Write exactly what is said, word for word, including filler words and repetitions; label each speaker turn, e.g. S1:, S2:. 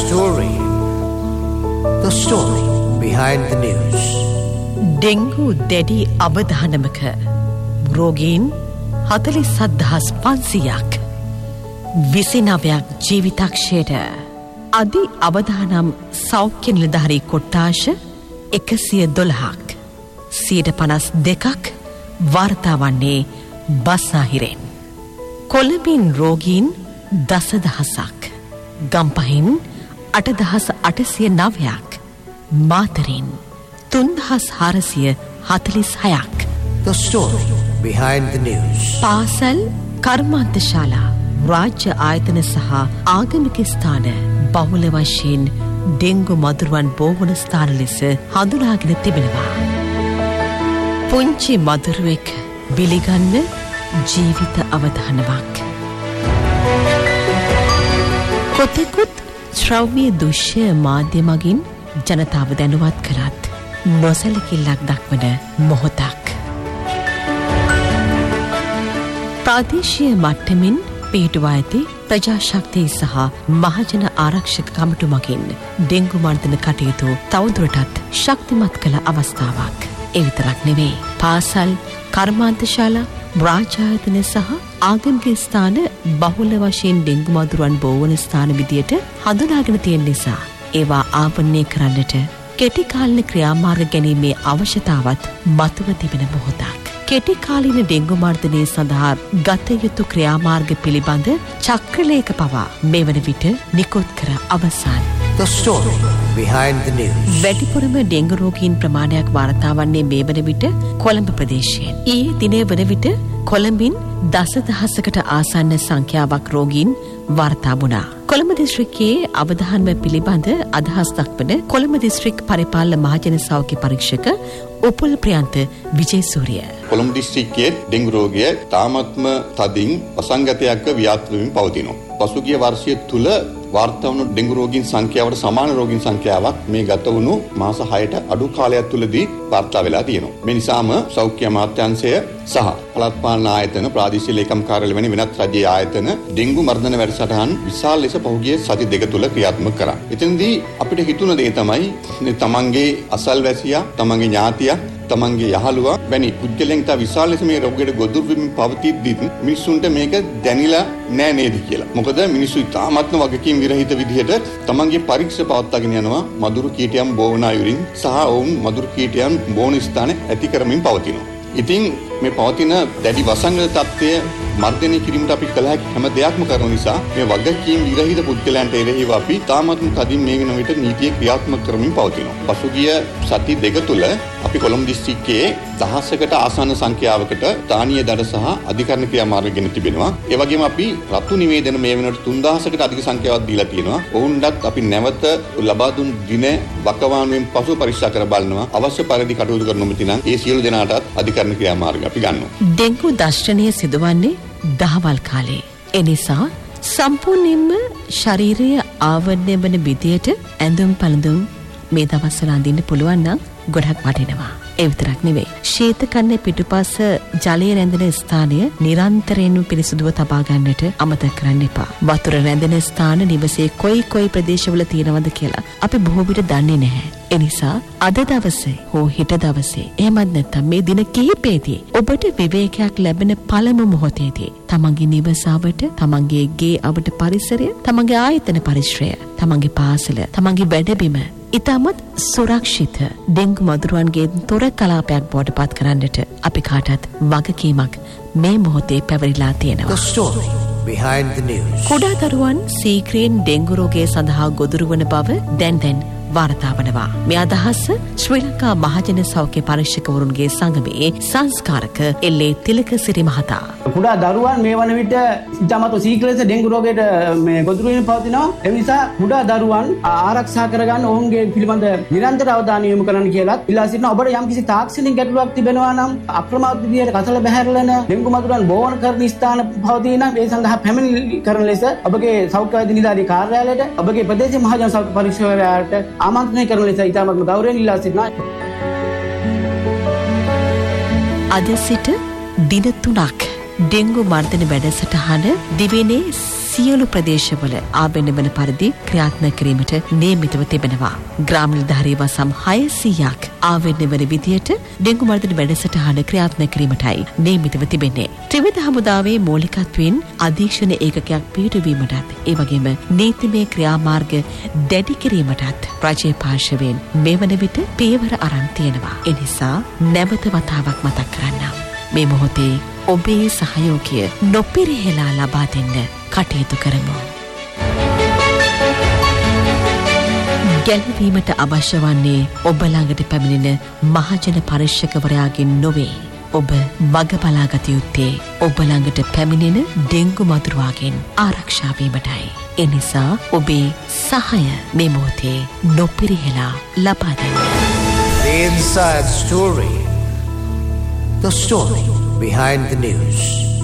S1: story. The story behind the news.
S2: Dengue දැඩි අවධානමක රෝගීන් හතළිස් හදාස් පන්සියයක් විසිනවයක් ජීවිතක්ෂයට අධි අවධානම් සෞඛ්‍ය නිලධාරී කොට්ටාශ එකසිය දොළහක් සියයට පනස් දෙකක් වාර්තා වන්නේ බස්නාහිරෙන්. කොළඹින් රෝගීන් දසදහසක්, ගම්පහින් අටදහස් අටසිය නවයක්, මාතරින් තුන්දහස් හාරසිය හතළිස් හයක්.
S1: The story behind the news.
S2: පාසල්, කර්මාන්තශාලා, රාජ්‍ය ආයතන සහ ආගමික ස්ථාන බහුල වශයෙන් ඩෙංගු මදුරුවන් බෝවන ස්ථාන ලෙස හඳුනාගෙන තිබෙනවා. පුංචි මදුරුවෙක් බිලිගන්න ජීවිත අවධානමක්. කොතෙකුත් ශ්‍රව්‍ය දෘශ්‍ය මාධ්‍ය මගින් ජනතාව දැනුවත් කරත් නොසැලකිල්ලක් දක්වන මොහොතක්. ප්‍රාදේශීය මට්ටමින් පිහිටුවා ඇති ප්‍රජාශක්තිය සහ මහජන ආරක්ෂක කමිටු මගින් ඩෙංගු මර්ධන කටයුතු තවදුරටත් ශක්තිමත් කළ අවස්ථාවක්. ඒ විතරක් නෙවෙයි, පාසල්, කර්මාන්තශාලා, රාජ්‍යායතන සහ ආගමික ස්ථාන බහුල වශයෙන් ඩෙංගු මදුරුවන් බෝවන ස්ථාන විදියට හඳුනාගෙන තියෙන නිසා ඒවා ආවරණය කරන්නට කෙටි කාලින ක්‍රියාමාර්ග ගැනීමේ අවශ්‍යතාවත් මතුව තිබෙන මොහොතක්. කෙටි කාලින ඩෙංගු මර්ධනය සඳහා ගත යුතු ක්‍රියාමාර්ග පිළිබඳ චක්‍රලේඛ පවා මෙවන විට නිකුත් කර අවසන්.
S1: The story behind the news.
S2: වැඩිපුරම ඩෙංගු රෝගීන් ප්‍රමාණයක් වාර්තා වන්නේ මේ වන විට කොළඹ ප්‍රදේශයෙන්. ඊයේ දිනේ වන විට කොළඹින් දසදහසකට ආසන්න සංඛ්‍යාවක් රෝගීන් වාර්තා වුණා. කොළඹ දිස්ත්‍රික්කයේ අවධානම පිළිබඳ අදහස් දක්වන කොළඹ දිස්ත්‍රික් පරිපාලන මහජන සෞඛ්‍ය පරීක්ෂක උපුල් ප්‍රියන්ත විජේසූරිය.
S3: කොළඹ දිස්ත්‍රික්කයේ ඩෙංගු රෝගය තාමත්ම තදින් අසංගතයක්ව ව්‍යාප්ත වෙමින් පවතිනවා. පසුගිය වර්ෂය තුල වාර්තා වුණු ඩෙංගු රෝගීන් සංඛ්‍යාවට සමාන රෝගීන් සංඛ්‍යාවක් මේ ගත වුණු මාස හයට අඩු කාලයක් තුලදී වාර්තා වෙලා තියෙනවා. මේ නිසාම සෞඛ්‍ය අමාත්‍යාංශය සහ පළාත් පාලන ආයතන, ප්‍රාදේශීය ලේකම් කාර්යාලය වැනි වෙනත් රජයේ ආයතන ඩෙංගු මර්ධන වැඩසටහන් විශාල ලෙස පහුගිය සති දෙක තුල ක්‍රියාත්මක කරා. එතෙන්දී අපිට හිතුණ දේ තමයි තමන්ගේ අසල්වැසියා, තමන්ගේ ඥාතියා, තමන්ගේ යහළුවා වැනි පුද්ගලයන් තා විශාල ලෙස මේ රෝගයට ගොදුරු වෙමින් පවතිද්දී මිනිසුන්ට මේක දැනිලා නෑ නේද කියලා. මොකද මිනිස්සු ඉතාමත්ම වගකීම් විරහිත විදිහට තමන්ගේ පරීක්ෂා පවත්වාගෙන යනවා මදුරු කීටයන් බෝවන අයුරින් සහ ඔවුන් මදුරු කීටයන් බෝවන ස්ථාන ඇති කරමින් පවතිනවා. ඉතින් මේ පවතින දැඩි වසංගත තත්ත්වය මර්ධනය කිරීමට අපි කළ හැකි හැම දෙයක්ම කරන නිසා මේ වගකීම් විරහිත පුද්ගලයන්ට එරෙහිව අපි තාමත් තදින් මේ වෙන විට නීතිය ක්‍රියාත්මක කරමින් පවතිනවා. පසුගිය සති දෙක තුල අපි කොළඹ දිස්ත්‍රික්කයේ දහසකට ආසන්න සංඛ්‍යාවකට තානීය දඩ සහ අධිකරණ ක්‍රියාමාර්ග ගෙන තිබෙනවා. ඒ වගේම අපි රතු නිවේදන මේ වෙනකොට තුන්දහසකට අධික සංඛ්‍යාවක් දීලා තියෙනවා. ඔවුන්ටත් අපි නැවත ලබා දුන් දින වකවානුවෙන් පසු පරීක්ෂා කර බලනවා. අවශ්‍ය පරිදි කටයුතු කරනු මෙතිනම් ඒ සියලු දෙනාටත් අධිකරණ ක්‍රියාමාර්ග අපි ගන්නවා.
S2: ඩෙංගු දර්ශනය සිදුවන්නේ දහවල් කාලේ. එනිසා සම්පූර්ණයෙන්ම ශරීරය ආවරණය වන විදියට ඇඳුම් පැළඳුම් මේ දවස්වල අඳින්න පුළුවන් නම් ගොඩක් වටිනවා. ඒ විතරක් නෙවෙයි, ශීතකන්නේ පිටුපස ජලය රැඳෙන ස්ථානය නිරන්තරයෙන්ම පිරිසිදුව තබා ගන්නට අමතක කරන්න එපා. වතුර රැඳෙන ස්ථාන නිවසේ කොයි කොයි ප්‍රදේශවල තියෙනවද කියලා අපි බොහෝ විට දන්නේ නැහැ. එනිසා අද දවසේ හෝ හෙට දවසේ එහෙමත් නැත්නම් මේ දින කිහිපෙදී ඔබට විවේකයක් ලැබෙන පළමු මොහොතේදී තමන්ගේ නිවසාවට, තමන්ගේ ගේ අවට පරිසරය, තමන්ගේ ආයතන පරිශ්‍රය, තමන්ගේ පාසල, තමන්ගේ වැඩබිම ඉතාමත් සුරක්ෂිත ඩෙංගු මදුරුවන්ගේ තොර කලාපයක් බවට පත් කරන්නට අපි කාටත් වගකීමක් මේ මොහොතේ පැවරිලා තියෙනවා.
S1: The story behind the news.
S2: කුඩා දරුවන් සීක්‍රයෙන් ඩෙංගු රෝගය සඳහා ගොදුරු වන බව දැන් දැන් වාර්තා වනවා. මේ අදහස ශ්‍රී ලංකා මහජන සෞඛ්‍ය පරීක්ෂකවරුන්ගේ සංගමයේ සංස්කාරක එල්.ඒ. තිලකසිරි මහතා.
S4: කුඩා දරුවන් මේ වන විට ඉතාමත් සීක්‍ර ලෙස ඩෙංගු රෝගයට මේ ගොදුරු වෙමින් පවතිනවා. ඒ නිසා කුඩා දරුවන් ආරක්ෂා කරගන්න ඔවුන්ගේ පිළිබඳ නිරන්තර අවධානය යොමු කරන්න කියලාත් ඉල්ලා සිටිනවා. ඔබට යම් කිසි තාක්ෂණික ගැටලුවක් තිබෙනවා නම් අප්‍රමාද විදියට කසල බැහැරලන ඩෙංගු මදුරුවන් බෝවන කරන ස්ථාන පවතින නම් ඒ සඳහා පැමිණිලි කරන ලෙස ඔබගේ සෞඛ්‍ය වෛද්‍ය නිලධාරී කාර්යාලයට, ඔබගේ ප්‍රදේශ මහජන සෞඛ්‍ය පරීක්ෂකවරයාට ආමන්ත්‍රණය කරන ලෙස ඉතාමත්ම ගෞරවයෙන් ඉල්ලා සිටිනවා.
S2: අද සිට දින තුනක් ඩෙංගු මර්ධන වැඩසටහන දිවයිනේ සියලු ප්‍රදේශවල ආබෙන්න වන පරිදි ක්‍රියාත්මක කිරීමට නියමිතව තිබෙනවා. ග්‍රාම නිලධාරී වසම් හයසීයක් ආවෙන්න වන විදියට ඩෙංගු මර්ධන වැඩසටහන ක්‍රියාත්මක කිරීමටයි නියමිතව තිබෙන්නේ. ත්‍රිවිධ හමුදාවේ මූලිකත්වයෙන් අධීක්ෂණ ඒකකයක් පිහිටුවීමටත් ඒ වගේම නීතිමය ක්‍රියාමාර්ග දැඩි කිරීමටත් රජයේ පාර්ශවයෙන් මෙවන විට පියවර අරන් තියෙනවා. ඒ නිසා නැවත වතාවක් මතක් කරන්නම්. මේ මොහොතේ ඔබේ සහයෝගය නොපිරිහෙලා ලබා දෙන්න කටයුතු කරමු. ගැලවීමට අවශ්‍ය වන්නේ ඔබ ළඟට පැමිණෙන මහජන පරීක්ෂකවරයාගෙන් නොවේ. ඔබ මග බලාගත යුත්තේ ඔබ ළඟට පැමිණෙන ඩෙංගු මදුරුවාගෙන් ආරක්ෂා වීමටයි. එනිසා ඔබේ සහය මේ මොහොතේ නොපිරිහෙලා ලබා දෙන්න.
S1: The inside story. The story behind the news.